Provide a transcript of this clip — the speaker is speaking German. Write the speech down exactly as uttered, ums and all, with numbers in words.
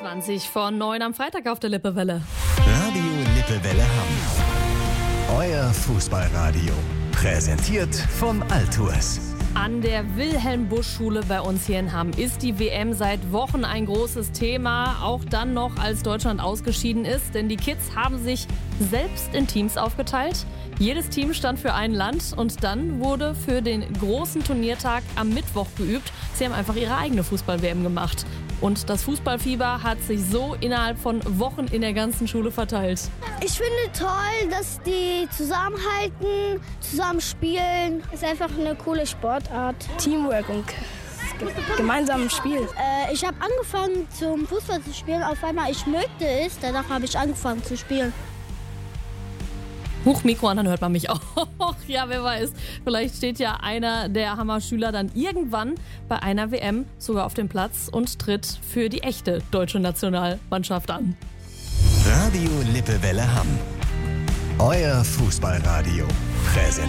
zwanzig vor neun am Freitag auf der Lippewelle. Radio Lippewelle Hamm. Euer Fußballradio. Präsentiert von Altours. An der Wilhelm-Busch-Schule bei uns hier in Hamm ist die W M seit Wochen ein großes Thema. Auch dann noch, als Deutschland ausgeschieden ist. Denn die Kids haben sich selbst in Teams aufgeteilt. Jedes Team stand für ein Land und dann wurde für den großen Turniertag am Mittwoch geübt. Sie haben einfach ihre eigene Fußball-W M gemacht. Und das Fußballfieber hat sich so innerhalb von Wochen in der ganzen Schule verteilt. Ich finde toll, dass die zusammenhalten, zusammen spielen. Ist einfach eine coole Sportart. Teamwork und gemeinsames Spiel. Äh, ich habe angefangen zum Fußball zu spielen. Auf einmal, ich möchte es. Danach habe ich angefangen zu spielen. Huch, Mikro an, dann hört man mich auch. Ja, wer weiß. Vielleicht steht ja einer der Hammer-Schüler dann irgendwann bei einer W M sogar auf dem Platz und tritt für die echte deutsche Nationalmannschaft an. Radio Lippewelle Hamm. Euer Fußballradio. Präsentiert